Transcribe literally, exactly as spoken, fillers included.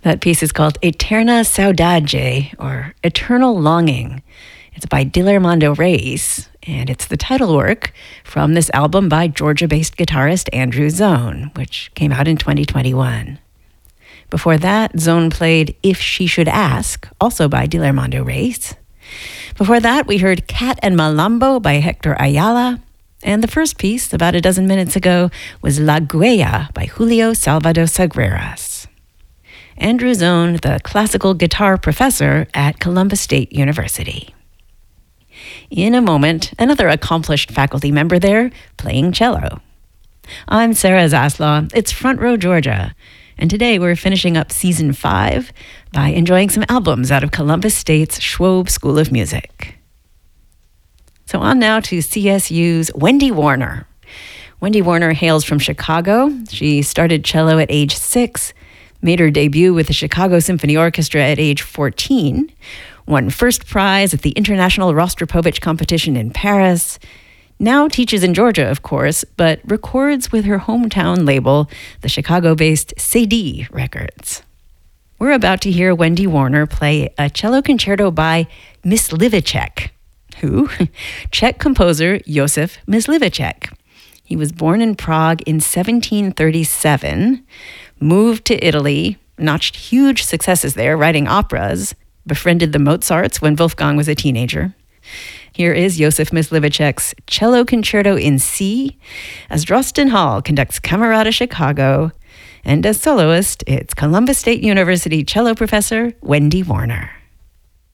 That piece is called Eterna Saudade, or Eternal Longing. It's by Dilermando Reis, and it's the title work from this album by Georgia-based guitarist Andrew Zone, which came out in twenty twenty-one. Before that, Zone played If She Should Ask, also by Dilermando Reis. Before that, we heard Cat and Malambo by Hector Ayala. And the first piece, about a dozen minutes ago, was La Guaya by Julio Salvador Sagreras. Andrew Zone, the classical guitar professor at Columbus State University. In a moment, another accomplished faculty member there playing cello. I'm Sarah Zaslaw. It's Front Row Georgia. And today we're finishing up season five by enjoying some albums out of Columbus State's Schwob School of Music. So on now to C S U's Wendy Warner. Wendy Warner hails from Chicago. She started cello at age six, made her debut with the Chicago Symphony Orchestra at age fourteen, won first prize at the International Rostropovich competition in Paris, now teaches in Georgia, of course, but records with her hometown label, the Chicago-based C D Records. We're about to hear Wendy Warner play a cello concerto by Myslivacek. Who? Czech composer Josef Myslivacek. He was born in Prague in seventeen thirty-seven, moved to Italy, notched huge successes there writing operas, befriended the Mozarts when Wolfgang was a teenager. Here is Josef Myslivacek's Cello Concerto in C, as Drosten Hall conducts Camerata Chicago, and as soloist, it's Columbus State University cello professor Wendy Warner.